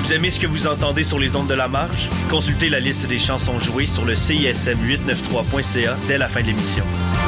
Vous aimez ce que vous entendez sur les ondes de la marge? Consultez la liste des chansons jouées sur le CISM893.ca dès la fin de l'émission.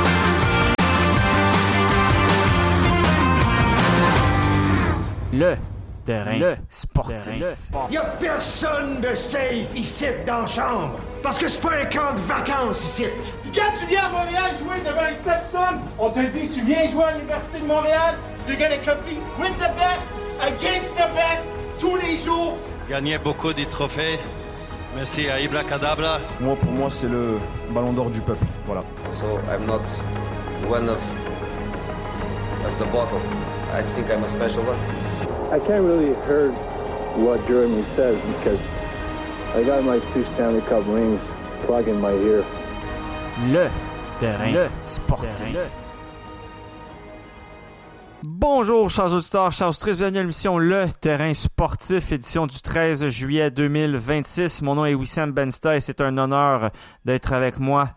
Le terrain sportif. Il n'y a personne de safe ici dans la chambre. Parce que c'est pas un camp de vacances ici. Quand tu viens à Montréal jouer devant les Sepson, on te dit que tu viens jouer à l'Université de Montréal, you're gonna compete with the best, against the best, tous les jours. Gagner beaucoup de trophées. Merci à Ibra Kadabra. Pour moi, c'est le ballon d'or du peuple. Voilà. So I'm not one of the bottle. I think I'm a special one. I can't really hear what Jeremy says because I got my 2 Stanley Cup rings plug in my ear. Le terrain sportif. Bonjour, chers auditeurs, chers auditrices, bienvenue à l'émission Le Terrain Sportif, édition du 13 juillet 2026. Mon nom est Wissam Bensta et c'est un honneur d'être avec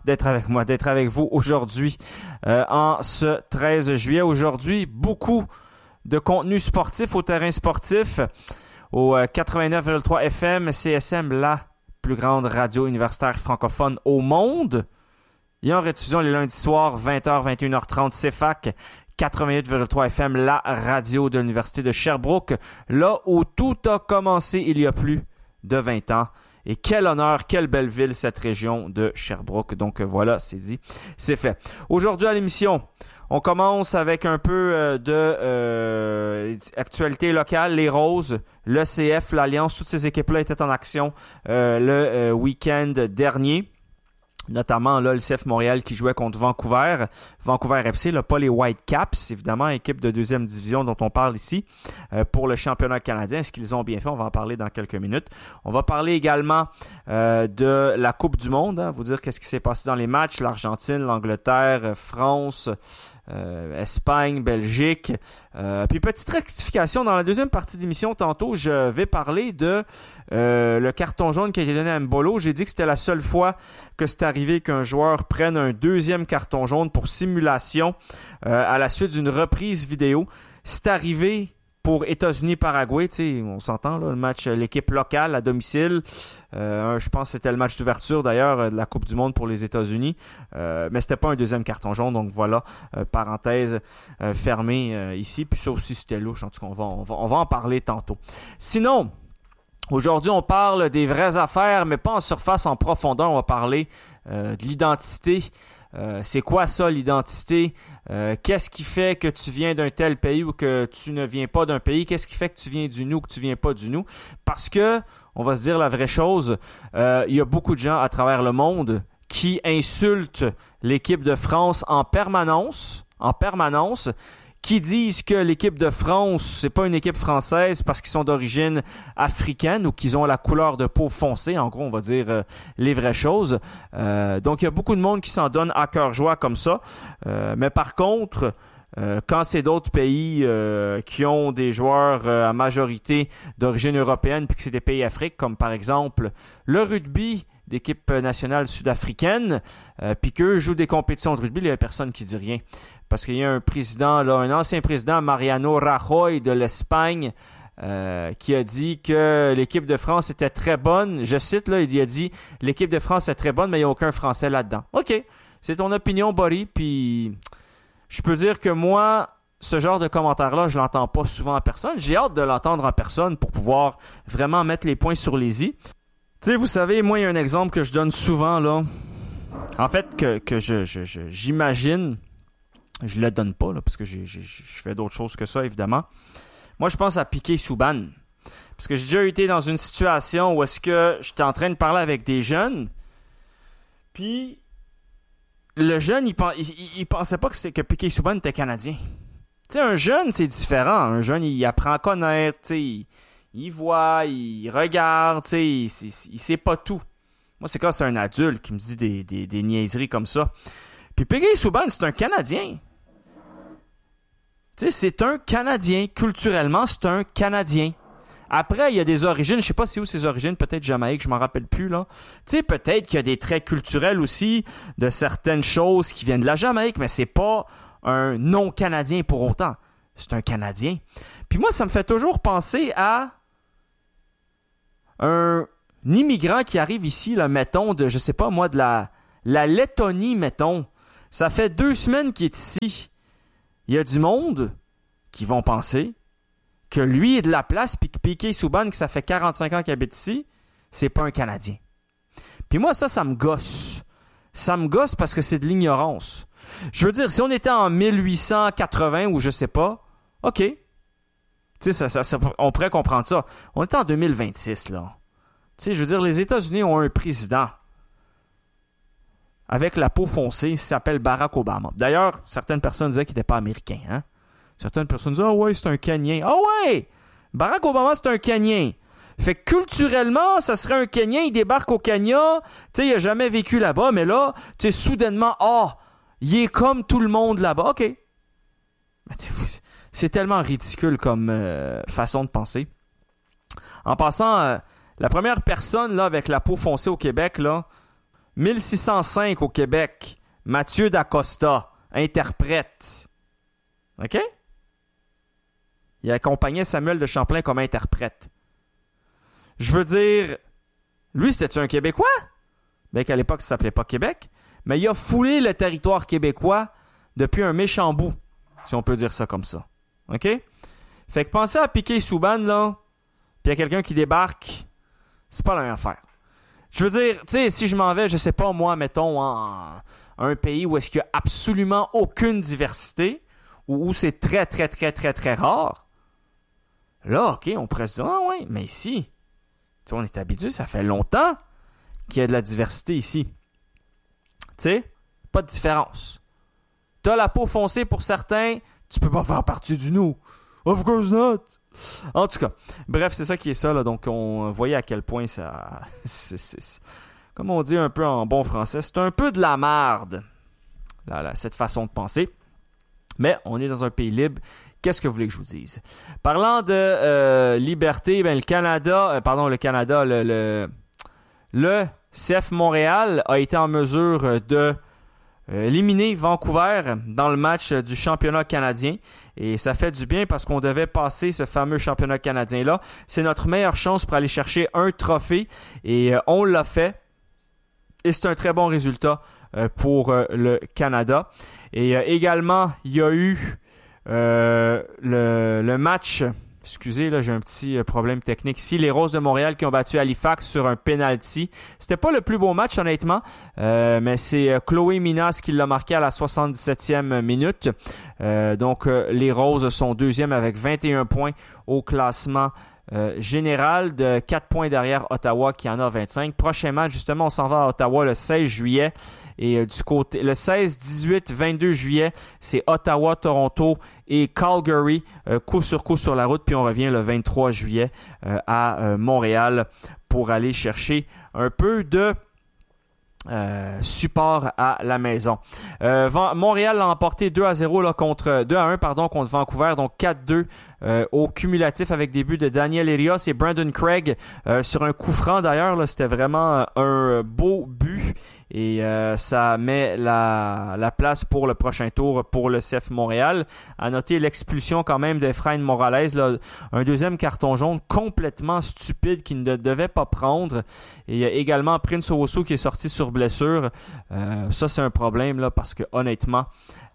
vous aujourd'hui en ce 13 juillet. Aujourd'hui, beaucoup de contenu sportif au terrain sportif au 89,3 FM CSM, la plus grande radio universitaire francophone au monde. Il y a en rediffusion les lundis soirs 20h, 21h30 CFAC. 88,3 FM, la radio de l'Université de Sherbrooke, là où tout a commencé il y a plus de 20 ans. Et quel honneur, quelle belle ville cette région de Sherbrooke. Donc voilà, c'est dit, c'est fait. Aujourd'hui à l'émission, on commence avec un peu de actualité locale, les Roses, l'ECF, l'Alliance, toutes ces équipes-là étaient en action le week-end dernier. Notamment là, le CF Montréal qui jouait contre Vancouver FC, là, pas les Whitecaps, évidemment, équipe de deuxième division dont on parle ici pour le championnat canadien. Est-ce qu'ils ont bien fait? On va en parler dans quelques minutes. On va parler également de la Coupe du Monde, hein, vous dire qu'est-ce qui s'est passé dans les matchs, l'Argentine, l'Angleterre, France, Espagne, Belgique. Puis petite rectification, dans la deuxième partie d'émission, tantôt, je vais parler de le carton jaune qui a été donné à Mbolo. J'ai dit que c'était la seule fois que c'est arrivé qu'un joueur prenne un deuxième carton jaune pour simulation à la suite d'une reprise vidéo. C'est arrivé pour États-Unis-Paraguay, tu sais, on s'entend, là, le match, l'équipe locale à domicile. Je pense que c'était le match d'ouverture d'ailleurs de la Coupe du Monde pour les États-Unis. Mais c'était pas un deuxième carton jaune, donc voilà, parenthèse fermée ici. Puis ça aussi c'était louche, en tout cas on va en parler tantôt. Sinon, aujourd'hui on parle des vraies affaires, mais pas en surface, en profondeur. On va parler de l'identité. C'est quoi ça, l'identité? Qu'est-ce qui fait que tu viens d'un tel pays ou que tu ne viens pas d'un pays? Qu'est-ce qui fait que tu viens du nous ou que tu viens pas du nous? Parce que, on va se dire la vraie chose, il y a beaucoup de gens à travers le monde qui insultent l'équipe de France en permanence, qui disent que l'équipe de France, c'est pas une équipe française parce qu'ils sont d'origine africaine ou qu'ils ont la couleur de peau foncée. En gros, on va dire les vraies choses. Donc, il y a beaucoup de monde qui s'en donne à cœur joie comme ça. Mais par contre, quand c'est d'autres pays qui ont des joueurs à majorité d'origine européenne puis que c'est des pays africains, comme par exemple le rugby d'équipe nationale sud-africaine, puis qu'eux jouent des compétitions de rugby, il n'y a personne qui dit rien. Parce qu'il y a un président, là, un ancien président, Mariano Rajoy de l'Espagne, qui a dit que l'équipe de France était très bonne. Je cite, là, il a dit « L'équipe de France est très bonne, mais il n'y a aucun Français là-dedans. » OK, c'est ton opinion, buddy, puis je peux dire que moi, ce genre de commentaire-là, je l'entends pas souvent en personne. J'ai hâte de l'entendre en personne pour pouvoir vraiment mettre les points sur les i. Tu sais, vous savez, moi, il y a un exemple que je donne souvent, là. En fait, que j'imagine, je le donne pas, là, parce que je fais d'autres choses que ça, évidemment. Moi, je pense à Piqué Souban. Parce que j'ai déjà été dans une situation où est-ce que j'étais en train de parler avec des jeunes, puis le jeune, il pensait pas que Piqué Souban était Canadien. Tu sais, un jeune, c'est différent. Un jeune, il apprend à connaître, tu sais, il voit, il regarde, tu sais, il sait pas tout. Moi, c'est quand c'est un adulte qui me dit des niaiseries comme ça. Puis Piqué Souban, c'est un Canadien. Tu sais, c'est un Canadien. Culturellement, c'est un Canadien. Après, il y a des origines. Je sais pas c'est où ses origines. Peut-être Jamaïque, je m'en rappelle plus, là. Tu sais, peut-être qu'il y a des traits culturels aussi de certaines choses qui viennent de la Jamaïque, mais c'est pas un non-Canadien pour autant. C'est un Canadien. Puis moi, ça me fait toujours penser à un immigrant qui arrive ici, là, mettons, de, je sais pas moi, de la Lettonie, mettons, ça fait 2 semaines qu'il est ici. Il y a du monde qui vont penser que lui est de la place, puis que Piquet Souban, que ça fait 45 ans qu'il habite ici, c'est pas un Canadien. Puis moi, ça me gosse. Ça me gosse parce que c'est de l'ignorance. Je veux dire, si on était en 1880 ou je sais pas, OK. Tu sais, on pourrait comprendre ça. On est en 2026, là. Tu sais, je veux dire, les États-Unis ont un président avec la peau foncée, il s'appelle Barack Obama. D'ailleurs, certaines personnes disaient qu'il n'était pas américain, hein? Certaines personnes disaient « Ah ouais, c'est un Kenyan. » Ah ouais! Barack Obama, c'est un Kenyan. Fait que culturellement, ça serait un Kenyan, il débarque au Kenya, tu sais, il n'a jamais vécu là-bas, mais là, tu sais, soudainement, il est comme tout le monde là-bas. OK. Mais c'est tellement ridicule comme façon de penser. En passant, la première personne là avec la peau foncée au Québec, là, 1605 au Québec, Mathieu Dacosta, interprète. OK? Il accompagnait Samuel de Champlain comme interprète. Je veux dire, lui, c'était-tu un Québécois? Bien qu'à l'époque, ça s'appelait pas Québec. Mais il a foulé le territoire québécois depuis un méchant bout, si on peut dire ça comme ça. OK? Fait que pensez à Piquet Souban, là, puis il y a quelqu'un qui débarque, c'est pas la même affaire. Je veux dire, tu sais, si je m'en vais, je sais pas, moi, mettons, en un pays où est-ce qu'il y a absolument aucune diversité, où c'est très, très, très, très, très rare, là, OK, on pourrait se dire, ah ouais, mais ici, tu sais, on est habitué, ça fait longtemps qu'il y a de la diversité ici. Tu sais, pas de différence. T'as la peau foncée pour certains, tu peux pas faire partie du nous. Of course not. En tout cas, bref, c'est ça qui est ça, là. Donc, on voyait à quel point ça... c'est, comme on dit un peu en bon français, c'est un peu de la marde, là, cette façon de penser. Mais on est dans un pays libre. Qu'est-ce que vous voulez que je vous dise? Parlant de liberté, ben, le CF Montréal a été en mesure de éliminer Vancouver dans le match du championnat canadien. Et ça fait du bien parce qu'on devait passer ce fameux championnat canadien-là. C'est notre meilleure chance pour aller chercher un trophée. Et on l'a fait. Et c'est un très bon résultat pour le Canada. Et également, il y a eu le match... Excusez, là, j'ai un petit problème technique ici. Les Roses de Montréal qui ont battu Halifax sur un penalty. C'était pas le plus beau match, honnêtement, mais c'est Chloé Minas qui l'a marqué à la 77e minute. Donc, les Roses sont deuxièmes avec 21 points au classement général, de 4 points derrière Ottawa qui en a 25. Prochain match, justement, on s'en va à Ottawa le 16 juillet. Et du côté, le 16, 18, 22 juillet, c'est Ottawa, Toronto et Calgary, coup sur la route. Puis on revient le 23 juillet à Montréal pour aller chercher un peu de support à la maison. Montréal l'a emporté 2-0 là, contre 2-1 contre Vancouver, donc 4-2 au cumulatif avec des buts de Daniel Erios et Brandon Craig sur un coup franc. D'ailleurs, là, c'était vraiment un beau but et ça met la place pour le prochain tour pour le CF Montréal. À noter l'expulsion quand même d'Efrain Morales, là, un deuxième carton jaune complètement stupide qu'il ne devait pas prendre. Et il y a également Prince Owusu qui est sorti sur blessure. Ça, c'est un problème là parce que honnêtement,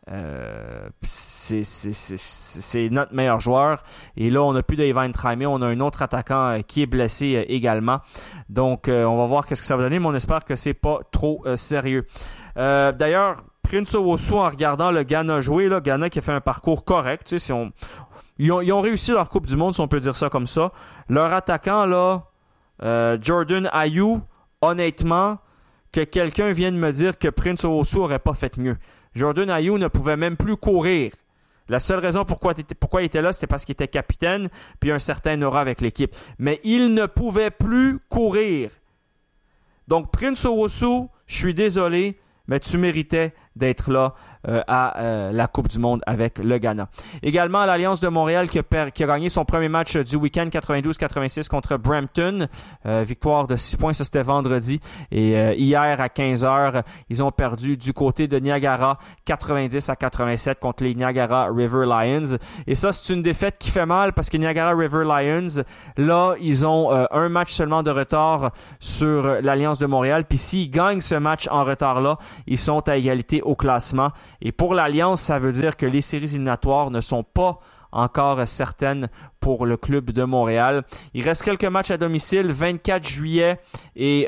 c'est notre meilleur joueur. Et là, on n'a plus d'Ivan Traimé. On a un autre attaquant qui est blessé également. Donc, on va voir qu'est-ce que ça va donner, mais on espère que c'est pas trop sérieux. D'ailleurs, Prince Owusu, en regardant le Ghana jouer, là, Ghana qui a fait un parcours correct, tu sais, ils ont réussi leur Coupe du Monde, si on peut dire ça comme ça. Leur attaquant, là, Jordan Ayew, honnêtement, que quelqu'un vienne me dire que Prince Owusu aurait pas fait mieux. Jordan Ayew ne pouvait même plus courir. La seule raison pourquoi il était là, c'était parce qu'il était capitaine puis un certain aura avec l'équipe. Mais il ne pouvait plus courir. Donc, Prince Owusu, je suis désolé, mais tu méritais d'être là à la Coupe du Monde avec le Ghana. Également, l'Alliance de Montréal qui a gagné son premier match du week-end 92-86 contre Brampton. Victoire de 6 points, ça c'était vendredi. Et hier à 15h, ils ont perdu du côté de Niagara 90-87 contre les Niagara River Lions. Et ça, c'est une défaite qui fait mal parce que Niagara River Lions, là, ils ont un match seulement de retard sur l'Alliance de Montréal. Puis s'ils gagnent ce match en retard-là, ils sont à égalité au classement. Et pour l'Alliance, ça veut dire que les séries éliminatoires ne sont pas encore certaines pour le club de Montréal. Il reste quelques matchs à domicile, 24 juillet et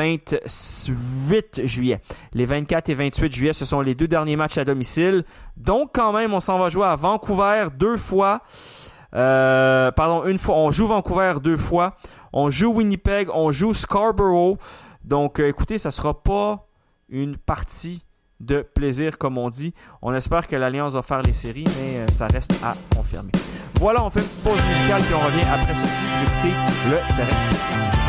28 juillet. Les 24 et 28 juillet, ce sont les 2 derniers matchs à domicile. Donc quand même, on s'en va jouer à Vancouver 2 fois. Une fois. On joue Vancouver 2 fois. On joue Winnipeg, on joue Scarborough. Donc écoutez, ça sera pas une partie de plaisir, comme on dit. On espère que l'Alliance va faire les séries, mais ça reste à confirmer. Voilà, on fait une petite pause musicale, puis on revient après ceci. Vous écoutez le Terrain Sportif.